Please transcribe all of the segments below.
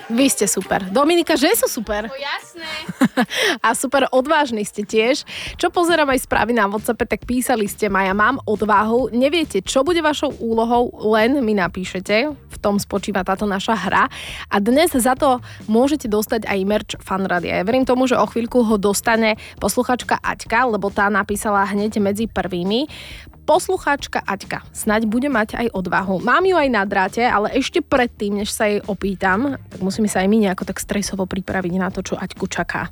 Vy ste super. Dominika, že sú super. No jasné. A super odvážni ste tiež. Čo pozerám aj správy na WhatsAppe, tak písali ste, Maja, mám odvahu. Neviete, čo bude vašou úlohou, len mi napíšete. V tom spočíva táto naša hra. A dnes za to môžete dostať aj merch Fanradia. Ja verím tomu, že o chvíľku ho dostane posluchačka Aťka, lebo tá napísala hneď medzi prvými. Poslucháčka Aťka snáď bude mať aj odvahu. Mám ju aj na dráte, ale ešte predtým, než sa jej opýtam, tak musíme sa aj my nejako tak stresovo pripraviť na to, čo Aťku čaká.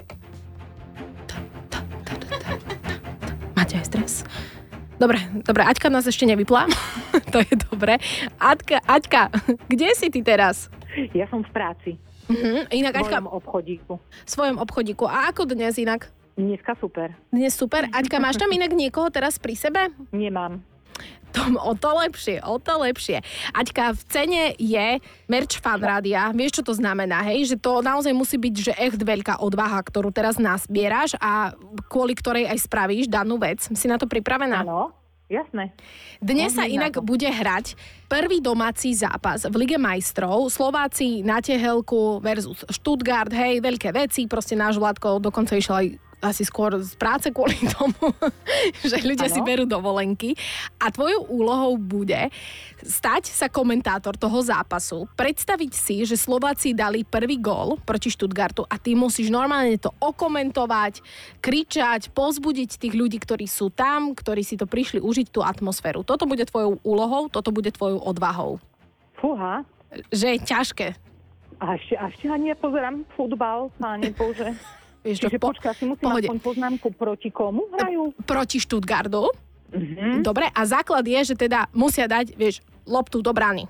Máte aj stres? Dobre, Aťka nás ešte nevyplá. To je dobre. Aťka, kde si ty teraz? Ja som v práci. Inak V svojom obchodíku. V svojom obchodíku. A ako dnes inak? Dneska super. Dnes super. Aťka, máš tam inak niekoho teraz pri sebe? Nemám. O to lepšie. Aťka, v cene je merch Fanrádia. Vieš, čo to znamená, hej? Že to naozaj musí byť, že echt veľká odvaha, ktorú teraz nazbieraš a kvôli ktorej aj spravíš danú vec. Si na to pripravená? Áno, jasné. Dnes sa inak bude hrať prvý domáci zápas v Lige majstrov. Slováci na Tehelku versus Stuttgart, hej, veľké veci. Proste náš Vládko dokonca išiel aj asi skôr z práce kvôli tomu, že ľudia si berú dovolenky. A tvojou úlohou bude stať sa komentátor toho zápasu, predstaviť si, že Slováci dali prvý gól proti Stuttgartu a ty musíš normálne to okomentovať, kričať, povzbudiť tých ľudí, ktorí sú tam, ktorí si to prišli užiť, tú atmosféru. Toto bude tvojou úlohou, toto bude tvojou odvahou. Fúha. Že je ťažké. A ešte ani ja pozerám futbal, páne Bože. Vieš, čiže počká, si musím aspoň poznámku, proti komu hrajú? Proti Stuttgartu. Dobre, a základ je, že teda musia dať, vieš, loptu do brány.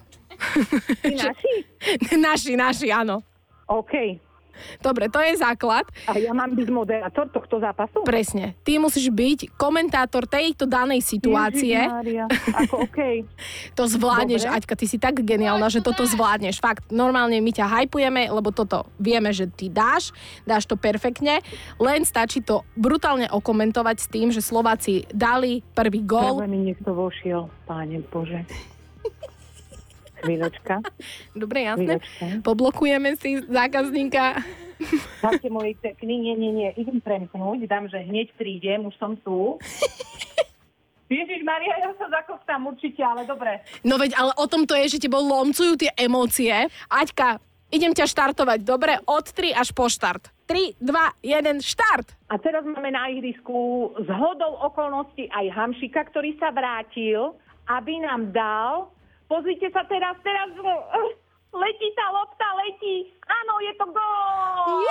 Naši? Naši, áno. OK. Dobre, to je základ. A ja mám byť moderátor tohto zápasu? Presne. Ty musíš byť komentátor tejto danej situácie. Ježišmária, ako OK. To zvládneš, Dobre. Aťka, ty si tak geniálna, že toto zvládneš. Fakt, normálne my ťa hypujeme, lebo toto vieme, že ty dáš to perfektne. Len stačí to brutálne okomentovať s tým, že Slováci dali prvý gól. Práve mi niekto vošiel, páne Bože. Chvíľočka. Dobre, jasné. Poblokujeme si zákazníka. Máte môj pekný, nie, idem premknúť, dám, že hneď prídem, už som tu. Ježišmaria, ja sa zakoptám určite, ale dobre. No veď, ale o tom to je, že tebou lomcujú tie emócie. Aťka, idem ťa štartovať, dobre? Od 3 až po štart. 3, 2, 1, štart! A teraz máme na ihrisku z hodou okolností aj Hamšika, ktorý sa vrátil, aby nám dal. Pozrite sa teraz letí tá lopta, letí. Áno, je to gól!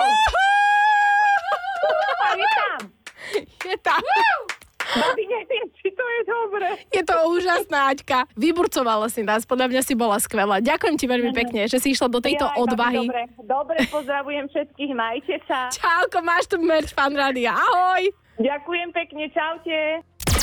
Je tam. Je tam. Babi, neviem, či to je dobre. Je to úžasná, Aťka. Vyburcovala si nás, podľa mňa si bola skvelá. Ďakujem ti veľmi pekne, že si išla do tejto odvahy. Dobre, pozdravujem všetkých, majte sa. Čauko, máš tu merch Fanrádia. Ahoj! Ďakujem pekne, čaute.